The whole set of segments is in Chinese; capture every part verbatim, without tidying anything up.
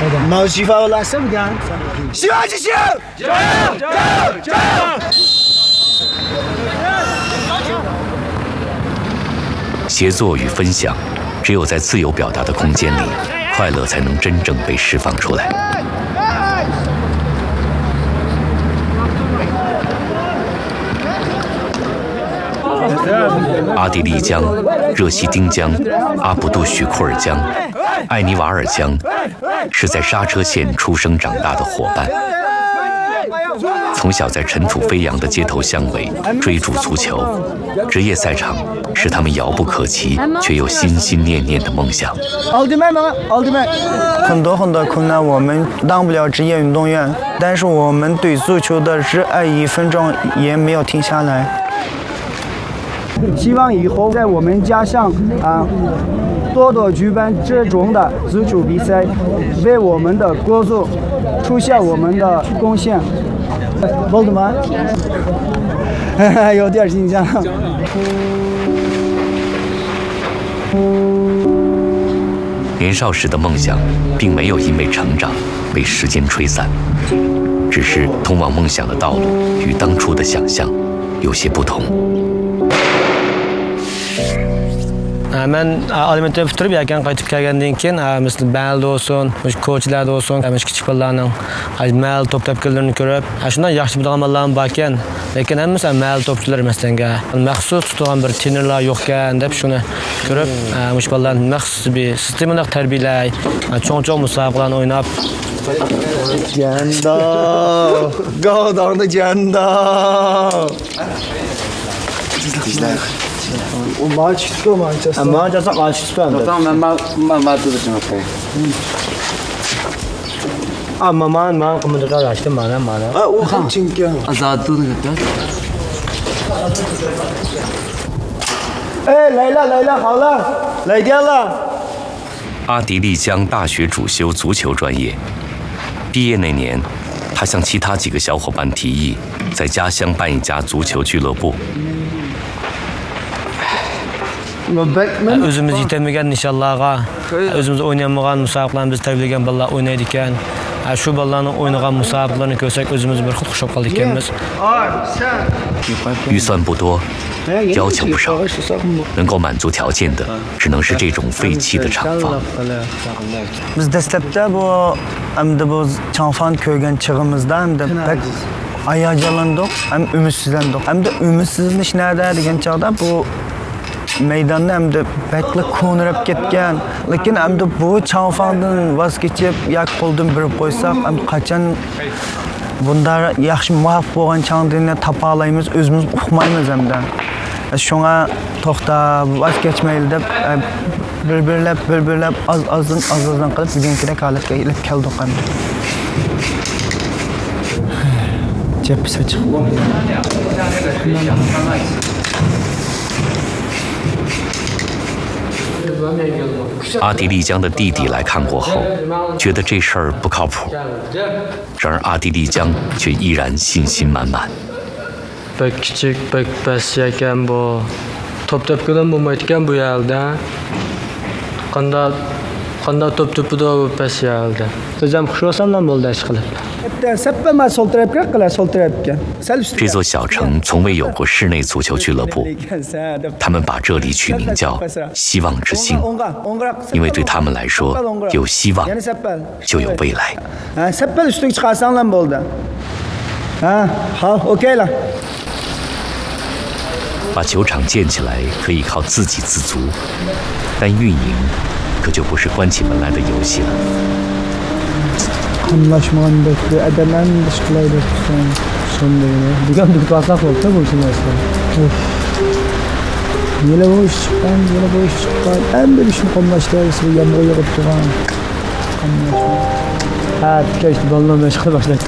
毛西法拉什么干？希望之星，加油！加油！加油！ 协作与分享，只有在自由表达的空间里，快乐才能真正被释放出来。阿地利江、热西丁江、阿卜杜许库尔江、艾尼瓦尔江，是在刹车线出生长大的伙伴。从小在尘土飞扬的街头巷尾追逐足球，职业赛场是他们遥不可及却又心心念念的梦想。 奥迪曼，奥迪曼，很多很多困难，我们当不了职业运动员，但是我们对足球的热爱一分钟也没有停下来。希望以后在我们家乡啊，多多举办这种的足球比赛，为我们的国足出现我们的贡献。boldu mu? 有点紧张。 年少时的梦想，并没有因为成长被时间吹散，只是通往梦想的道路与当初的想象有些不同。 Men alimentni bitirib yakan qaytib kelgandan keyin misli balda bo'lsin, ko'chlarda bo'lsin, kichik bolalarning mal to'p tepkilarini ko'rib, shundan yaxshi biladigan bolalar bor ekan, lekin hammasi mal to'pchilar emasdanga. Maxsus tutgan bir trenerlar yo'q ekan deb shuni ko'rib, mush bolalarni maxsus bir sistemaga tarbiyalay, cho'ng-cho'ng musobaqalarni o'ynab Janda, Godorni janda. Tizlar. O maç çıkıyor Manchester. Manchester maç çıkıyor. Tamam ben ben ben tutacağım okey. Ama man man komunikasyon açtım bana bana. Ha o kan çünkü. Azad tutun gitti. Hey Leyla Leyla hala. Leyla. 阿迪丽江大学主修足球专业，毕业那年，他向其他几个小伙伴提议，在家乡办一家足球俱乐部。 Özümüz yetemigen nişanlarga, özümüz oynayamagan musabaqalarni biz tarbiyalagan bolalar o'ynaydi ekan. Shu bolalarning o'ynagan musabaqalarni ko'rsak, o'zimiz bir xud xushab qoldik ekanmiz. 预算不多，要求不少，能够满足条件的，只能是这种废弃的厂房。 Biz dastlabda bu hamda bu chanfan ko'rgan chig'imizda hamda pek hayajonlandik, ham umidsizlandik. Hamda umidsizlanish nada degan chog'da bu maydonda hamda bakli ko'nirib ketgan, lekin hamda bu chanfandan voz kechib yak qo'ldan berib qo'ysak, ham qachon bunda yaxshi muvaffaq bo'lgan changdini topa olamiz, o'zimiz uqmaymiz hamda. Shunga to'xtab voz kechmaylik deb bir-birlab bir-birlab oz-ozdan oz-ozdan qilib bugunkidek holatga kelib keldik hamda. Cephisi chiqdi. 阿迪丽江的弟弟来看过后，觉得这事儿不靠谱。然而阿迪丽江却依然信心满满。 Pek küçük, pek pes ekan bu. Top tepkidan bo'lmaydi ekan bu yerda. Qanday qanday top tepida bu pes yerda. O'zim xush bo'lsam bo'ldi ish qilib. 这座小城从未有过室内足球俱乐部，他们把这里取名叫“希望之星”，因为对他们来说，有希望就有未来。 好 ，OK 了。 把球场建起来可以靠自给自足，但运营可就不是关起门来的游戏了。 Anlaşmadan bekliyor, edemem dışkılaydı son sonlarını. Bugün bir kasak oldu bu için aslında. Of. Yine bu iş çıkan, yine bu iş çıkan. En bir işin konuştuğu gibi yağmur yağıp duran. Ha, işte balonla meşgul başladık.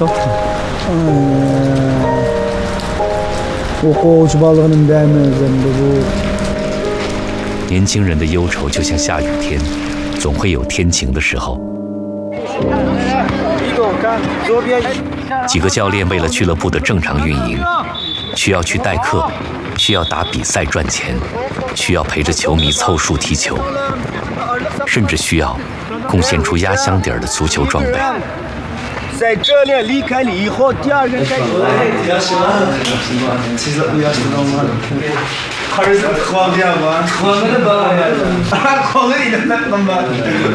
Okul balığının değmezinde bu. 年轻人的忧愁就像下雨天，总会有天晴的时候。 几个教练为了俱乐部的正常运营，需要去代课，需要打比赛赚钱，需要陪着球迷凑数踢球，甚至需要贡献出压箱底儿的足球装备。 在这里离开了以后，第二个开始。其实不要知道吗？还是狂点吧，狂的吧，狂的你的那他妈。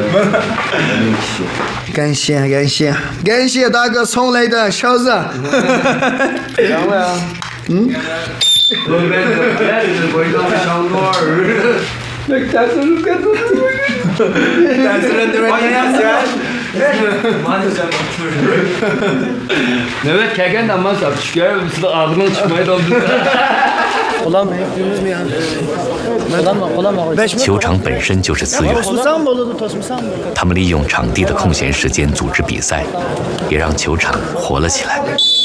感谢感谢感谢大哥送来的勺子。两位啊。嗯。我们这边是回到小多儿。那但是如果都但是对吧？你要选。 Evet keken ama sapışkaya mısın ağzından çıkmaya doldu. 球场本身就是资源，他们利用场地的空闲时间组织比赛，也让球场活了起来。